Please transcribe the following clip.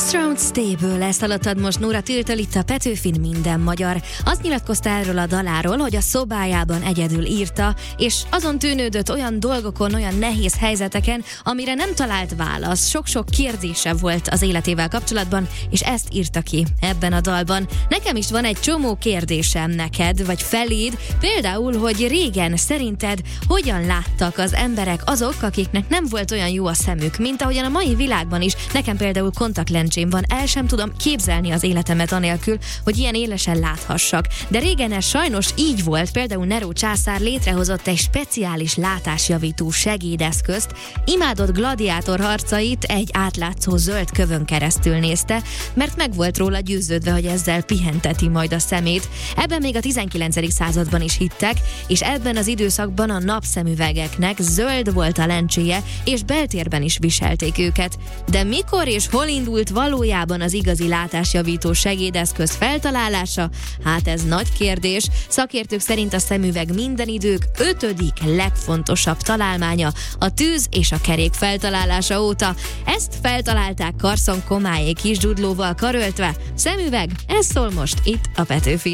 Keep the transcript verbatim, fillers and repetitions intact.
Surround Stable, ezt hallottad most Nóra Tűrtől itt a Petőfin Minden Magyar. Azt nyilatkozta erről a daláról, hogy a szobájában egyedül írta, és azon tűnődött olyan dolgokon, olyan nehéz helyzeteken, amire nem talált választ. Sok-sok kérdése volt az életével kapcsolatban, és ezt írta ki ebben a dalban. Nekem is van egy csomó kérdésem neked, vagy feléd, például, hogy régen szerinted hogyan láttak az emberek azok, akiknek nem volt olyan jó a szemük, mint ahogyan a mai világban is. Nekem például kontaktlencsém van, el sem tudom képzelni az életemet anélkül, hogy ilyen élesen láthassak. De régen ez sajnos így volt, például Neró császár létrehozott egy speciális látásjavító segédeszközt, imádott gladiátor harcait egy átlátszó zöld kövön keresztül nézte, mert meg volt róla győződve, hogy ezzel pihenteti majd a szemét. Ebben még a tizenkilencedik században is hittek, és ebben az időszakban a napszemüvegeknek zöld volt a lencséje, és beltérben is viselték őket. De mikor és hol indult valójában az igazi látásjavító segédeszköz feltalálása? Hát ez nagy kérdés. Szakértők szerint a szemüveg minden idők ötödik legfontosabb találmánya, a tűz és a kerék feltalálása óta. Ezt feltalálták Carson Comáék kisdudlóval karöltve. Szemüveg, ez szól most itt a Petőfin.